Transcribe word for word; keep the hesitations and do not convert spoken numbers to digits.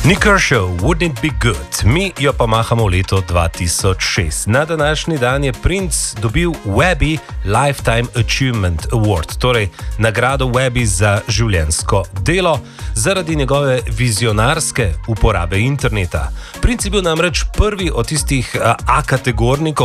Nick Kershaw, Wouldn't It Be Good? Mi jo pa mahamo v leto dva tisoč šest. Na današnji dan je Prince dobil Webby Lifetime Achievement Award, torej nagrado Webby za življenjsko delo zaradi njegove vizionarske uporabe interneta. Prince je bil namreč prvi od tistih A-kategornikov,